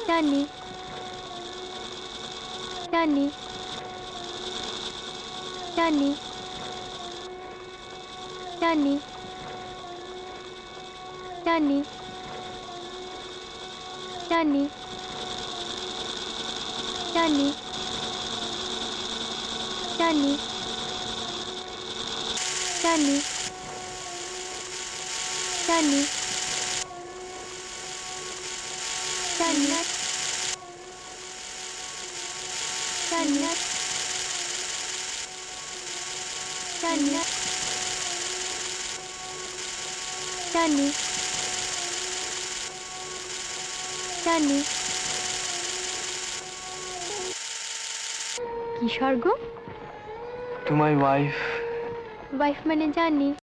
জানি জানি জানি জানি জানি জানি জানি জানি জানি জানি জানি জানি জানি জানি জানি কি স্বর্গ? To my wife. ওয়াইফ মানে জানি।